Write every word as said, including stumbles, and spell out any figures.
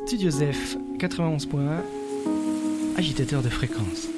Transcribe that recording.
Studio Zef quatre-vingt-onze point un, agitateur de fréquence.